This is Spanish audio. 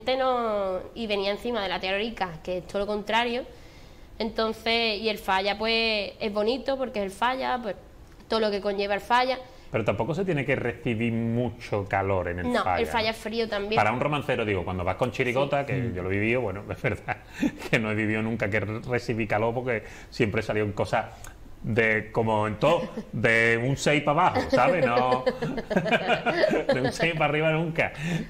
no, y venía encima de la teórica, que es todo lo contrario. Entonces, y el falla pues es bonito porque es el falla, pues todo lo que conlleva el falla. Pero tampoco se tiene que recibir mucho calor en el falla. No, el falla es frío también. Para un romancero, digo, cuando vas con chirigota, que yo lo he vivido, bueno, es verdad que no he vivido nunca que recibí calor porque siempre salió en cosas de, como en todo, de un 6 para abajo, ¿sabes? No, de un 6 para arriba nunca.